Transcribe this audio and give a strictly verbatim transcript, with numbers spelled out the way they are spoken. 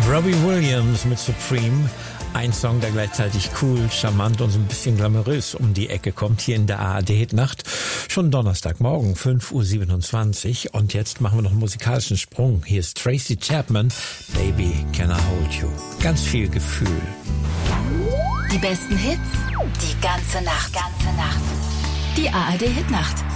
Robbie Williams mit Supreme. Ein Song, der gleichzeitig cool, charmant und so ein bisschen glamourös um die Ecke kommt, hier in der A R D-Hitnacht. Schon Donnerstagmorgen, fünf Uhr siebenundzwanzig. Und jetzt machen wir noch einen musikalischen Sprung. Hier ist Tracy Chapman, Baby Can I Hold You. Ganz viel Gefühl. Die besten Hits, die ganze Nacht. Ganze Nacht. Die A R D-Hitnacht.